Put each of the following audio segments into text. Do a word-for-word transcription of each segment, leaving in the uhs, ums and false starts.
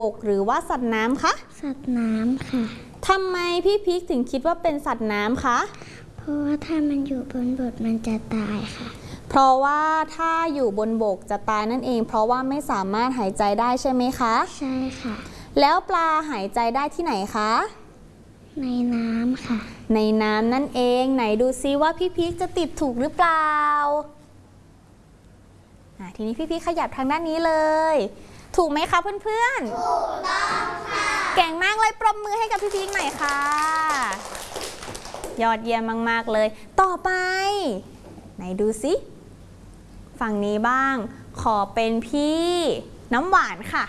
บกหรือว่าสัตว์น้ำคะสัตว์น้ำค่ะทำไมพี่พิกถึงคิดว่าเป็นสัตว์น้ำคะเพราะว่าถ้ามันอยู่บนบกมันจะตายค่ะเพราะว่าถ้าอยู่บนบกจะตายนั่นเองเพราะว่าไม่สามารถหายใจได้ใช่ไหมคะใช่ค่ะแล้วปลาหายใจได้ที่ไหนคะในน้ำค่ะในน้ำนั่นเองไหนดูซิว่าพี่พิกจะติดถูกหรือเปล่าทีนี้พี่พิกขยับทางด้านนี้เลยถูกไหมคะเพื่อนๆถูกต้องค่ะเก่งมากเลยปรบมือให้กับพี่พิกหน่อยค่ะยอดเยี่ยมมากๆเลยต่อไปไหนดูซิฝั่งนี้บ้างขอเป็นพี่น้ำหวานค่ะ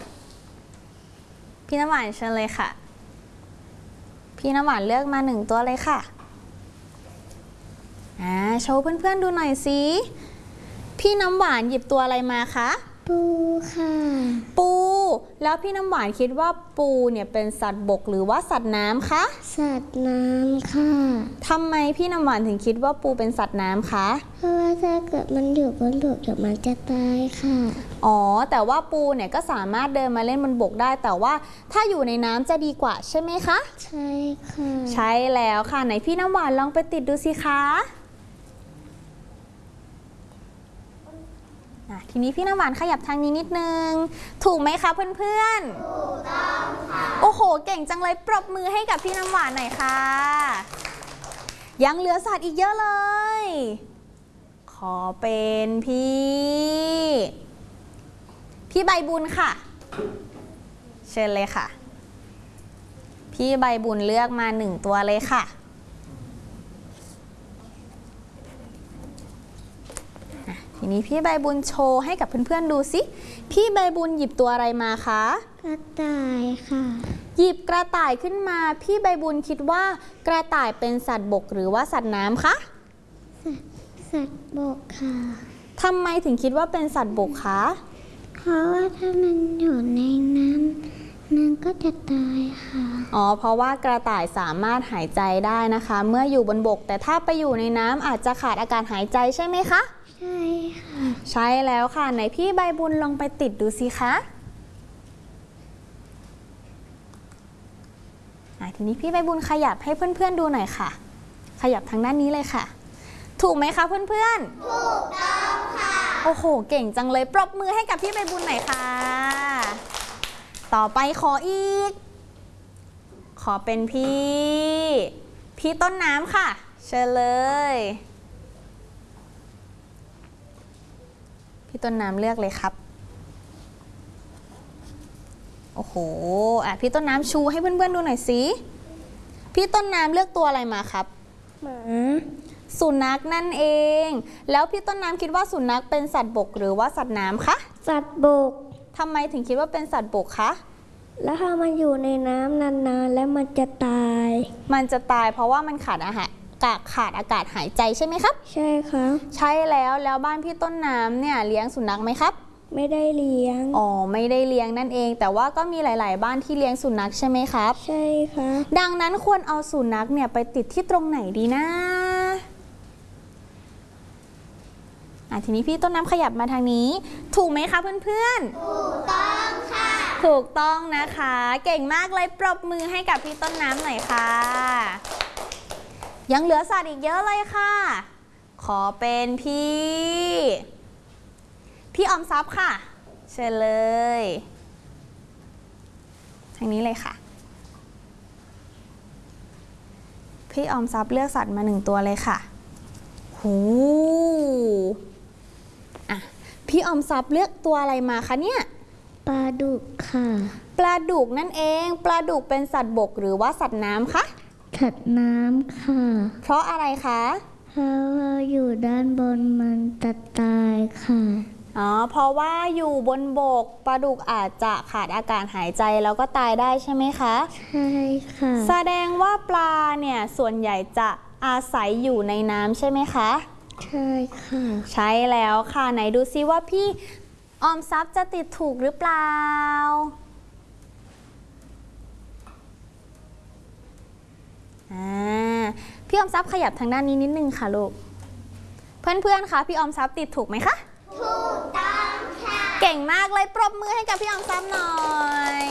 พี่น้ำหวานเชิญเลยค่ะพี่น้ำหวานเลือกมาหนึ่งตัวเลยค่ะอ่าโชว์เพื่อนๆดูหน่อยสิพี่น้ำหวานหยิบตัวอะไรมาคะปูค่ะปูแล้วพี่น้ำหวานคิดว่าปูเนี่ยเป็นสัตว์บกหรือว่าสัตว์น้ำคะสัตว์น้ำค่ะทำไมพี่น้ำหวานถึงคิดว่าปูเป็นสัตว์น้ำคะเพราะว่าถ้าเกิดมันอยู่บนบกเดี๋ยวมันจะตายค่ะอ๋อแต่ว่าปูเนี่ยก็สามารถเดินมาเล่นบนบกได้แต่ว่าถ้าอยู่ในน้ำจะดีกว่าใช่ไหมคะใช่ค่ะใช่แล้วค่ะไหนพี่น้ำหวานลองไปติดดูสิคะทีนี้พี่น้ำหวานขยับทางนี้นิดนึงถูกไหมคะเพื่อนๆถูกต้องค่ะโอ้โหเก่งจังเลยปรบมือให้กับพี่น้ำหวานหน่อยค่ะยังเหลือสัตว์อีกเยอะเลยขอเป็นพี่พี่ใบบุญค่ะเชิญเลยค่ะพี่ใบบุญเลือกมาหนึ่งตัวเลยค่ะทีนี้พี่ใบบุญโชว์ให้กับเพื่อนๆดูสิพี่ใบบุญหยิบตัวอะไรมาคะกระต่ายค่ะหยิบกระต่ายขึ้นมาพี่ใบบุญคิดว่ากระต่ายเป็นสัตว์บกหรือว่าสัตว์น้ำคะสัตว์บกค่ะทำไมถึงคิดว่าเป็นสัตว์บกคะเพราะว่าถ้ามันอยู่ในน้ำมันก็จะตายค่ะอ๋อเพราะว่ากระต่ายสามารถหายใจได้นะคะเมื่ออยู่บนบกแต่ถ้าไปอยู่ในน้ำอาจจะขาดอากาศหายใจใช่ไหมคะใช่ค่ะใช่แล้วค่ะไหนพี่ใบบุญลองไปติดดูสิคะทีนี้พี่ใบบุญขยับให้เพื่อนๆดูหน่อยค่ะขยับทางด้านนี้เลยค่ะถูกไหมคะเพื่อนๆถูกต้องค่ะโอ้โหเก่งจังเลยปรบมือให้กับพี่ใบบุญหน่อยค่ะต่อไปขออีกขอเป็นพี่พี่ต้นน้ำค่ะเชิญเลยพี่ต้นน้ำเลือกเลยครับโอ้โหอ่ะพี่ต้นน้ำชูให้เพื่อนๆดูหน่อยสิพี่ต้นน้ำเลือกตัวอะไรมาครับหมาสุนัขนั่นเองแล้วพี่ต้นน้ำคิดว่าสุนัขเป็นสัตว์บกหรือว่าสัตว์น้ำคะสัตว์บกทำไมถึงคิดว่าเป็นสัตว์บกคะแล้วถ้ามันอยู่ในน้ำนานๆแล้วมันจะตายมันจะตายเพราะว่ามันขาดอาหารขาดอากาศหายใจใช่ไหมครับใช่ครับใช่แล้วแล้วบ้านพี่ต้นน้ำเนี่ยเลี้ยงสุนัขไหมครับไม่ได้เลี้ยงอ๋อไม่ได้เลี้ยงนั่นเองแต่ว่าก็มีหลายๆบ้านที่เลี้ยงสุนัขใช่ไหมครับใช่ครับดังนั้นควรเอาสุนัขเนี่ยไปติดที่ตรงไหนดีนะอ่ะทีนี้พี่ต้นน้ำขยับมาทางนี้ถูกไหมคะเพื่อนๆถูกต้องค่ะถูกต้องนะคะเก่งมากเลยปรบมือให้กับพี่ต้นน้ำหน่อยค่ะยังเหลือสัตว์อีกเยอะเลยค่ะขอเป็นพี่พี่ออมทรัพย์ค่ะเชิญเลยทางนี้เลยค่ะพี่ออมทรัพย์เลือกสัตว์มาหนึ่งตัวเลยค่ะหูอ่ะพี่ออมทรัพย์เลือกตัวอะไรมาคะเนี่ยปลาดุกค่ะปลาดุกนั่นเองปลาดุกเป็นสัตว์บกหรือว่าสัตว์น้ำคะสัตว์น้ำค่ะเพราะอะไรคะเพราะว่าอยู่ด้านบนมันจะตายค่ะอ๋อเพราะว่าอยู่บนบกปลาดุกอาจจะขาดอากาศหายใจแล้วก็ตายได้ใช่ไหมคะใช่ค่ะแสดงว่าปลาเนี่ยส่วนใหญ่จะอาศัยอยู่ในน้ำใช่ไหมคะใช่ค่ะใช่แล้วค่ะไหนดูซิว่าพี่ออมทรัพย์จะติดถูกหรือเปล่าอ่าพี่ออมทรัพย์ขยับทางด้านนี้นิดนึงค่ะลูกเพื่อนๆคะพี่ออมทรัพย์ติดถูกไหมคะถูกต้องค่ะเก่งมากเลยปรบมือให้กับพี่ออมทรัพย์หน่อย